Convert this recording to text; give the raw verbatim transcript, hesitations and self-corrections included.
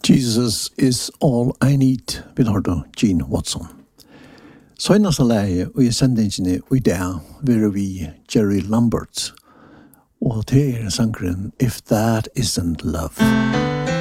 Jesus is all I need, vil hørte Gene Watson. Søgnaste leie og i sendingene i dag vil vi Jerry Lambert, og det er sangren If That Isn't Love.